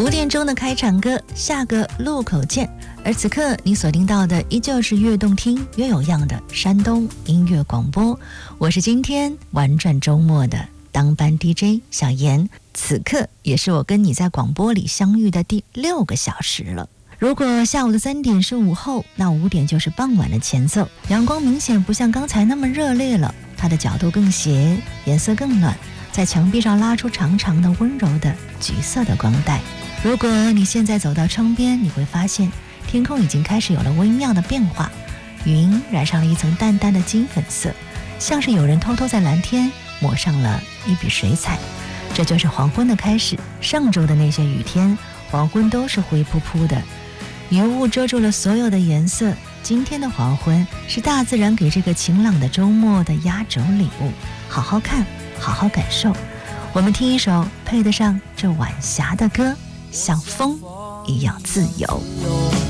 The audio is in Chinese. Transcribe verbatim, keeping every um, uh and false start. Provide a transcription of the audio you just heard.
五点钟的开场歌，下个路口见。而此刻你所听到的依旧是越动听越有样的山东音乐广播，我是今天玩转周末的当班 D J 小妍。此刻也是我跟你在广播里相遇的第六个小时了。如果下午的三点是午后，那五点就是傍晚的前奏。阳光明显不像刚才那么热烈了，它的角度更斜，颜色更暖，在墙壁上拉出长长的温柔的橘色的光带。如果你现在走到窗边，你会发现天空已经开始有了微妙的变化，云染上了一层淡淡的金粉色，像是有人偷偷在蓝天抹上了一笔水彩。这就是黄昏的开始。上周的那些雨天，黄昏都是灰扑扑的，云雾遮住了所有的颜色。今天的黄昏是大自然给这个晴朗的周末的压轴礼物，好好看，好好感受。我们听一首配得上这晚霞的歌，像风一样自由。